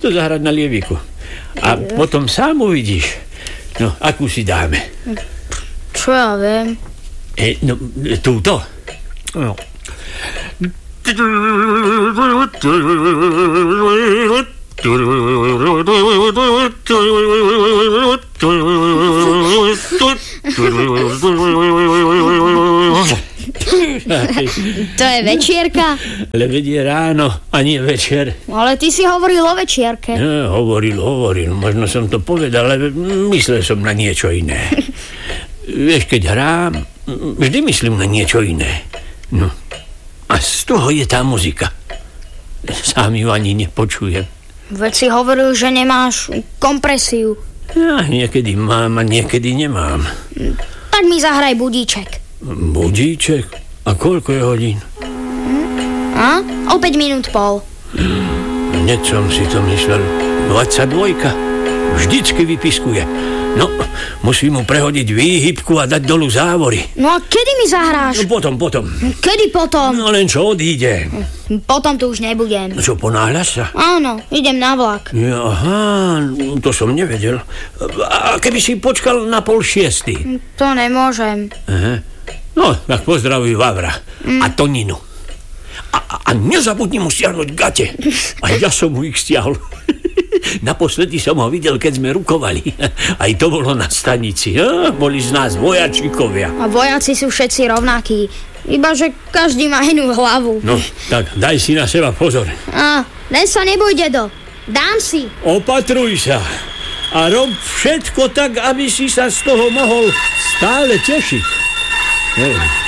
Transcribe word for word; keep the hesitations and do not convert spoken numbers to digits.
to zahrať na lieviku. A potom sám uvidíš. No, akú si dáme? Čo ja viem? E, no, túto. No. To je večierka? Ale vedie ráno a nie večer. Ale ty si hovoril o večierke. No, hovoril, hovoril. Možno som to povedal, ale myslel som na niečo iné. Vieš, keď hrám, vždy myslím na niečo iné. No. A z toho je tá muzika. Sám ju ani nepočujem. Veď si hovoril, že nemáš kompresiu. Ja niekedy mám a niekedy nemám. Tak mi zahraj budíček. Budíček? A koľko je hodín? A? O päť minút pol. Hneď som si to myslel. dvadsaťdvojka. Vždycky vypiskuje. No, musím mu prehodiť výhybku a dať dolu závory. No a kedy mi zahráš? No potom, potom. Kedy potom? No len čo odíde. Potom tu už nebudem. Čo, ponáhľaš sa? Áno, idem na vlak. Ja, aha, to som nevedel. A keby si počkal na pol šiestý? To nemôžem. Aha. No, tak pozdravuj Vavra mm. a Toninu. A, a, a nezabudni mu stiahnuť gate. A ja som mu ich stiahol. Naposledy som ho videl, keď sme rukovali. Aj to bolo na stanici. Ja, boli z nás vojačikovia. A vojaci sú všetci rovnakí. Iba, že každý má inú hlavu. No, tak daj si na seba pozor. A, len sa neboj, dedo. Dám si. Opatruj sa. A rob všetko tak, aby si sa z toho mohol stále tešiť. Hej.